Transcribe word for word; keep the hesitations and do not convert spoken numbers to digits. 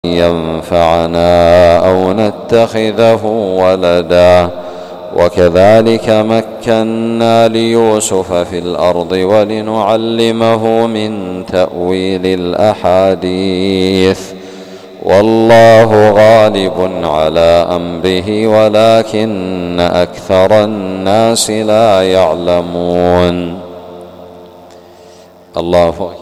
ينفعنا أو نتخذه ولدا. وكذلك مكنا ليوسف في الأرض ولنعلمه من تأويل الأحاديث، والله غالب على أمره ولكن أكثر الناس لا يعلمون. الله أكبر.